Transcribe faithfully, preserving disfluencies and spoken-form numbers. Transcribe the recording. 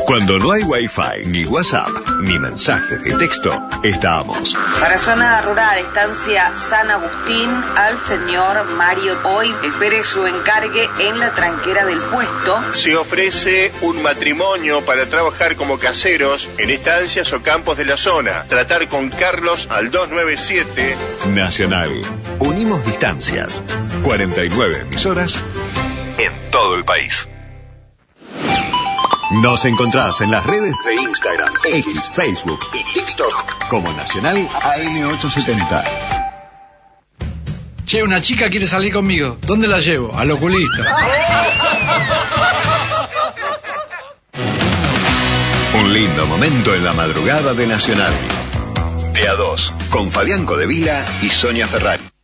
Cuando no hay wifi, ni WhatsApp, ni mensajes de texto, estamos. Para zona rural, estancia San Agustín, al señor Mario Hoy. Espere su encargue en la tranquera del puesto. Se ofrece un matrimonio para trabajar como caseros en estancias o campos de la zona. Tratar con Carlos al dos nueve siete. Nacional. Unimos distancias. cuarenta y nueve emisoras en todo el país. Nos encontrás en las redes de Instagram, X, Facebook y TikTok como Nacional A M ochocientos setenta. Che, una chica quiere salir conmigo. ¿Dónde la llevo? Al oculista. Un lindo momento en la madrugada de Nacional. De a dos, con Fabián Codevila y Sonia Ferrari.